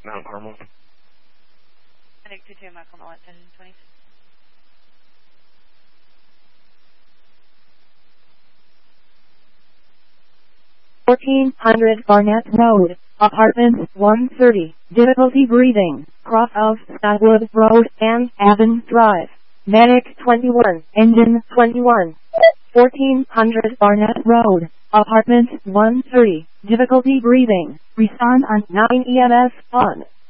Mount Carmel. Medic 22, Mount Carmel at 10:20. 1400 Barnett Road, Apartment 130, difficulty breathing, cross of Statwood Road and Avon Drive. Medic 21, Engine 21. 1400 Barnett Road, Apartment 130, difficulty breathing, respond on 9 EMS on.